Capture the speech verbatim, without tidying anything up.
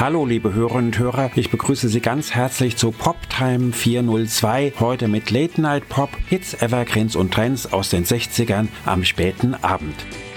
Hallo liebe Hörerinnen und Hörer, ich begrüße Sie ganz herzlich zu Poptime vierhundertzwei, heute mit Late Night Pop, Hits, Evergreens und Trends aus den sechzigern am späten Abend.